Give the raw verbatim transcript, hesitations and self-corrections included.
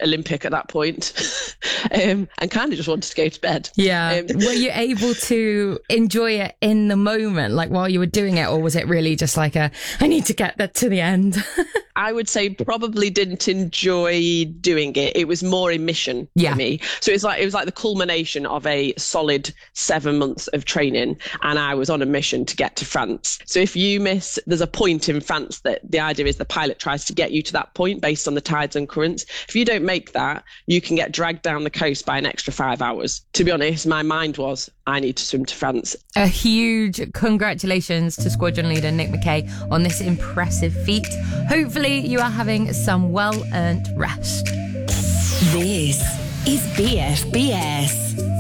Olympic at that point, um, and kind of just wanted to go to bed. Yeah. Um, were you able to enjoy it in the moment, like while you were doing it, or was it really just like a, I need to get that to the end? I would say probably didn't enjoy doing it. It was more a mission yeah. for me. So it's like it was like the culmination of a solid seven months of training, and I was on a mission to get to France. So if you miss, there's a point in France that the idea is the pilot tries to get you to that point based on the tides and currents. If you don't make that, you can get dragged down the coast by an extra five hours. To be honest, my mind was, I need to swim to France. A huge congratulations to squadron leader Nick McKay on this impressive feat. Hopefully you are having some well-earned rest. This is B F B S.